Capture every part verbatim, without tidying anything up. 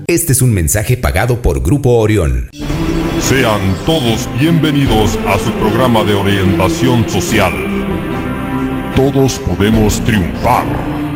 Este es un mensaje pagado por Grupo Orión. Sean todos bienvenidos a su programa de orientación social. Todos podemos triunfar.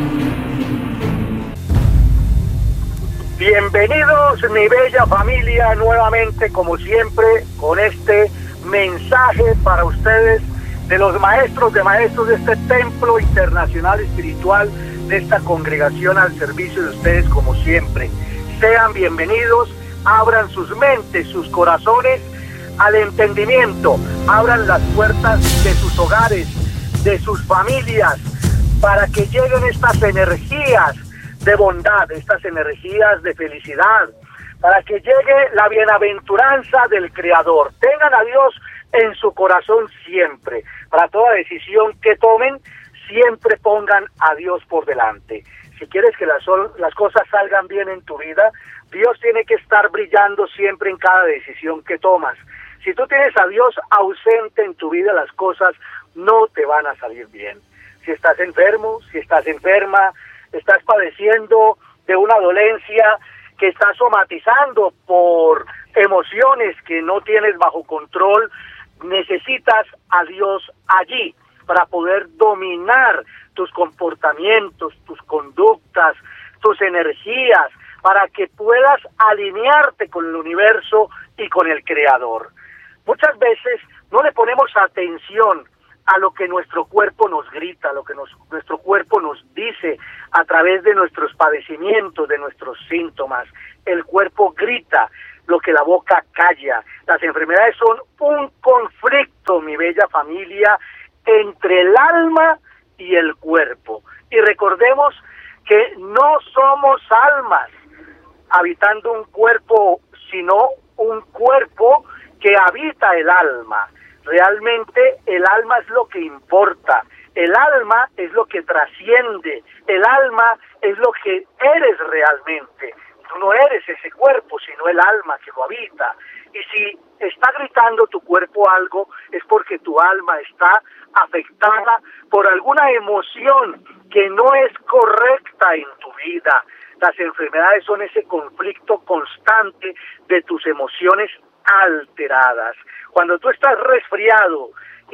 Bienvenidos, mi bella familia, nuevamente, como siempre, con este mensaje para ustedes de los maestros de maestros de este templo internacional espiritual, de esta congregación al servicio de ustedes, como siempre. Sean bienvenidos, abran sus mentes, sus corazones al entendimiento, abran las puertas de sus hogares, de sus familias, para que lleguen estas energías de bondad, estas energías de felicidad, para que llegue la bienaventuranza del Creador. Tengan a Dios en su corazón siempre. Para toda decisión que tomen, siempre pongan a Dios por delante. Si quieres que las, las cosas salgan bien en tu vida, Dios tiene que estar brillando siempre en cada decisión que tomas. Si tú tienes a Dios ausente en tu vida, las cosas no te van a salir bien. Si estás enfermo, si estás enferma, estás padeciendo de una dolencia que estás somatizando por emociones que no tienes bajo control, necesitas a Dios allí para poder dominar tus comportamientos, tus conductas, tus energías, para que puedas alinearte con el universo y con el Creador. Muchas veces no le ponemos atención a lo que nuestro cuerpo nos grita, a lo que nos, nuestro cuerpo nos dice a través de nuestros padecimientos, de nuestros síntomas. El cuerpo grita lo que la boca calla. Las enfermedades son un conflicto, mi bella familia, entre el alma y el cuerpo. Y recordemos que no somos almas habitando un cuerpo, sino un cuerpo que habita el alma. Realmente el alma es lo que importa, el alma es lo que trasciende, el alma es lo que eres realmente. Tú no eres ese cuerpo, sino el alma que lo habita. Y si está gritando tu cuerpo algo, es porque tu alma está afectada por alguna emoción que no es correcta en tu vida. Las enfermedades son ese conflicto constante de tus emociones alteradas. Cuando tú estás resfriado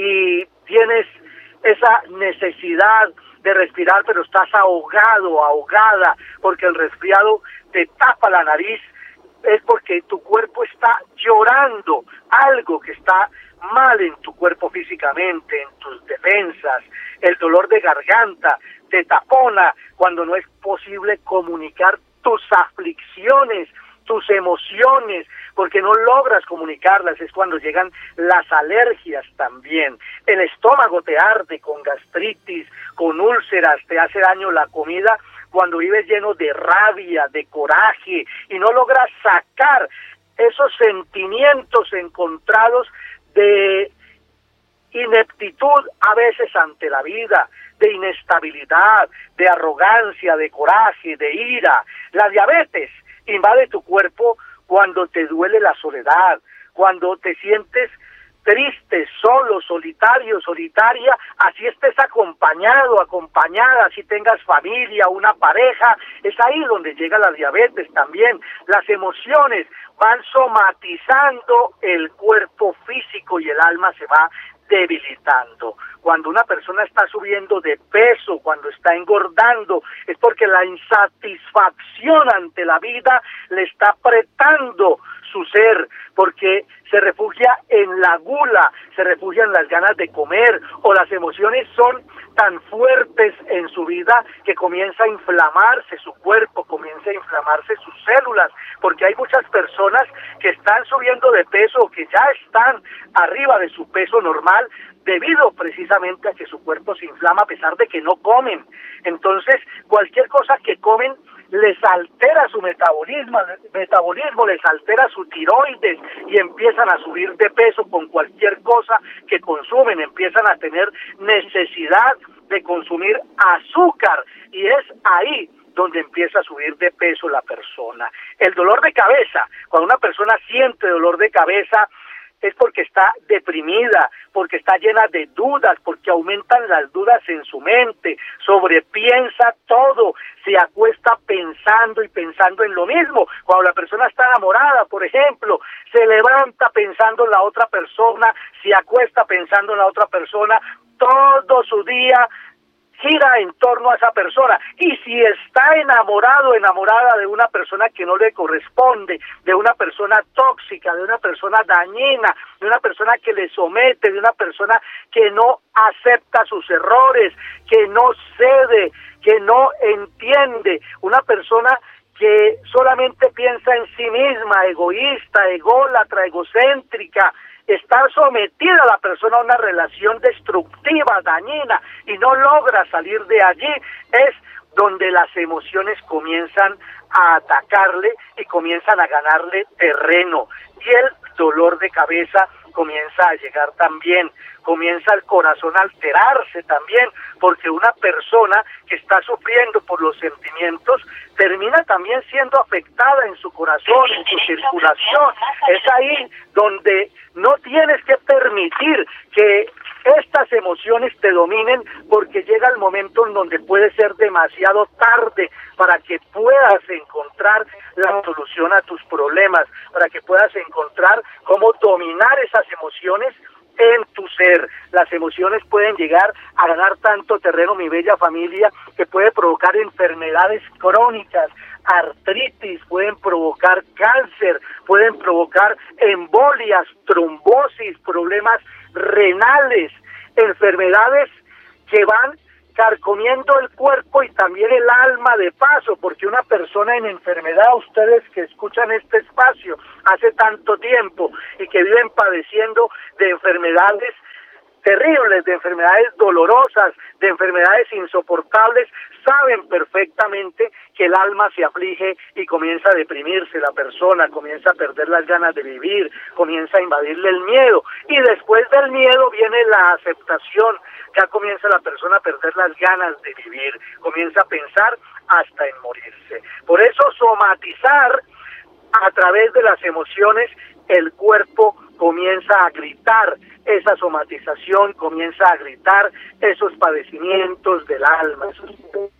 y tienes esa necesidad de respirar, pero estás ahogado, ahogada, porque el resfriado te tapa la nariz, es porque tu cuerpo está llorando algo que está mal en tu cuerpo físicamente, en tus defensas. El dolor de garganta te tapona cuando no es posible comunicar tus aflicciones, tus emociones, porque no logras comunicarlas. Es cuando llegan las alergias también. El estómago te arde con gastritis, con úlceras, te hace daño la comida cuando vives lleno de rabia, de coraje, y no logras sacar esos sentimientos encontrados de ineptitud a veces ante la vida, de inestabilidad, de arrogancia, de coraje, de ira. La diabetes invade tu cuerpo cuando te duele la soledad, cuando te sientes triste, solo, solitario, solitaria, así estés acompañado, acompañada, si tengas familia, una pareja, es ahí donde llega la diabetes también. Las emociones van somatizando el cuerpo físico y el alma se va debilitando. Cuando una persona está subiendo de peso, cuando está engordando, es porque la insatisfacción ante la vida le está apretando su ser, porque se refugia en la gula, se refugia en las ganas de comer, o las emociones son tan fuertes en su vida que comienza a inflamarse su cuerpo, comienza a inflamarse sus células, porque hay muchas personas que están subiendo de peso o que ya están arriba de su peso normal debido precisamente a que su cuerpo se inflama a pesar de que no comen. Entonces, cualquier cosa que comen les altera su metabolismo, metabolismo, les altera su tiroides y empiezan a subir de peso con cualquier cosa que consumen, empiezan a tener necesidad de consumir azúcar y es ahí donde empieza a subir de peso la persona. El dolor de cabeza, cuando una persona siente dolor de cabeza, es porque está deprimida, porque está llena de dudas, porque aumentan las dudas en su mente, sobrepiensa todo, se acuesta pensando y pensando en lo mismo. Cuando la persona está enamorada, por ejemplo, se levanta pensando en la otra persona, se acuesta pensando en la otra persona, todo su día gira en torno a esa persona. Y si está enamorado, enamorada de una persona que no le corresponde, de una persona tóxica, de una persona dañina, de una persona que le somete, de una persona que no acepta sus errores, que no cede, que no entiende, una persona que solamente piensa en sí misma, egoísta, ególatra, egocéntrica, está sometida a la persona a una relación destructiva, dañina, y no logra salir de allí, es donde las emociones comienzan a atacarle y comienzan a ganarle terreno, y el dolor de cabeza comienza a llegar también, comienza el corazón a alterarse también, porque una persona que está sufriendo por los sentimientos termina también siendo afectada en su corazón, en su circulación. Es ahí donde no tienes que permitir que estas emociones te dominen, porque llega el momento en donde puede ser demasiado tarde para que puedas encontrar la solución a tus problemas, para que puedas encontrar cómo dominar esas emociones en tu ser. Las emociones pueden llegar a ganar tanto terreno, mi bella familia, que puede provocar enfermedades crónicas, artritis, pueden provocar cáncer, pueden provocar embolias, trombosis, problemas renales, enfermedades que van carcomiendo el cuerpo y también el alma de paso, porque una persona en enfermedad, ustedes que escuchan este espacio hace tanto tiempo y que viven padeciendo de enfermedades terribles, de enfermedades dolorosas, de enfermedades insoportables, saben perfectamente que el alma se aflige y comienza a deprimirse la persona, comienza a perder las ganas de vivir, comienza a invadirle el miedo, y después del miedo viene la aceptación, ya comienza la persona a perder las ganas de vivir, comienza a pensar hasta en morirse. Por eso somatizar a través de las emociones, el cuerpo comienza a gritar, esa somatización comienza a gritar esos padecimientos del alma, esos